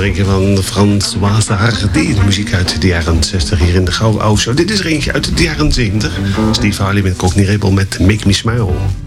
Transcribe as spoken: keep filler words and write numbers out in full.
er eentje van Françoise Hardy. De muziek uit de jaren zestig hier in de Gouden Oude Show. Dit is er eentje uit de jaren zeventig. Steve Harley met Cockney Rebel met Make Me Smile.